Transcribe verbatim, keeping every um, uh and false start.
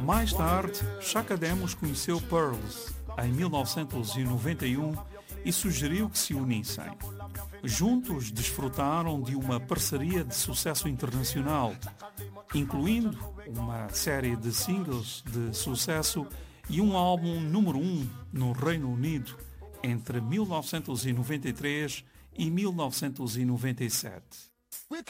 Mais tarde, Chaka Demus conheceu Pearls em mil novecentos e noventa e um e sugeriu que se unissem. Juntos desfrutaram de uma parceria de sucesso internacional, incluindo uma série de singles de sucesso e um álbum número um no Reino Unido entre mil novecentos e noventa e três e mil novecentos e noventa e sete.